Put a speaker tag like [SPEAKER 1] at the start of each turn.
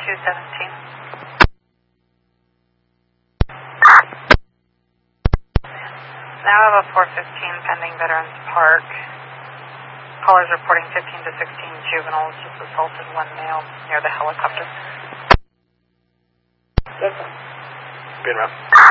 [SPEAKER 1] 217. Now I have a 415 pending Veterans Park. Callers reporting 15 to 16 juveniles just assaulted one male near the helicopter.
[SPEAKER 2] Good enough.